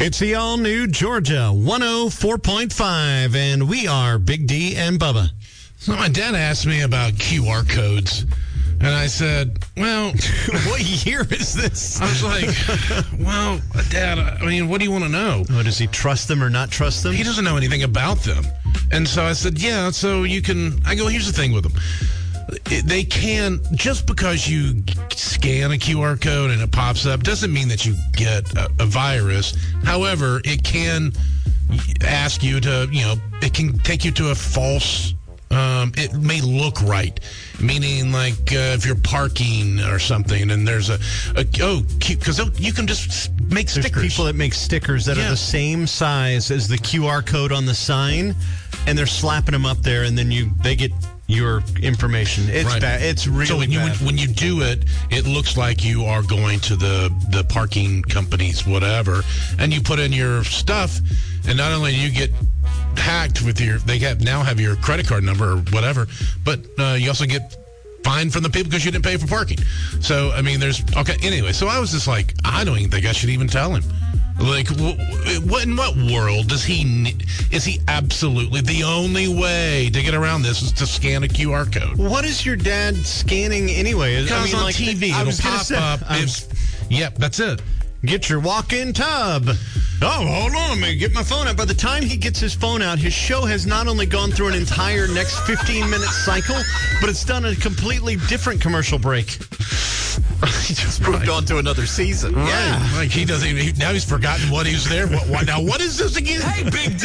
It's the all-new Georgia 104.5, and we are Big D and Bubba. So my dad asked me about QR codes, and I said, well... What year is this? I was like, well, Dad, I mean, what do you want to know? Oh, does he trust them or not trust them? He doesn't know anything about them. And so I said, yeah, so you can... I go, here's the thing with them. They can, just because you scan a QR code and it pops up, doesn't mean that you get a virus. However, it can ask you to, it can take you to a false, it may look right. Meaning, like, if you're parking or something and there's because you can just make stickers. There's people that make stickers that are the same size as the QR code on the sign, and they're slapping them up there, and then they get your information. It's right. Bad. It's really so bad. When you do it, it looks like you are going to the parking companies, whatever, and you put in your stuff, and not only do you get hacked with now have your credit card number or whatever, but you also get fined from the people because you didn't pay for parking. So, I mean, anyway, so I was just like, I don't even think I should even tell him. Like, what in what world is he absolutely the only way to get around this is to scan a QR code? What is your dad scanning anyway? Because on TV, it'll pop up. Yep, that's it. Get your walk-in tub. Oh, hold on, let me get my phone out. By the time he gets his phone out, his show has not only gone through an entire next 15-minute cycle, but it's done a completely different commercial break. He just moved on to another season. Right. Yeah. Like he doesn't even, now he's forgotten what he's there. Now, what is this again? Hey, Big D.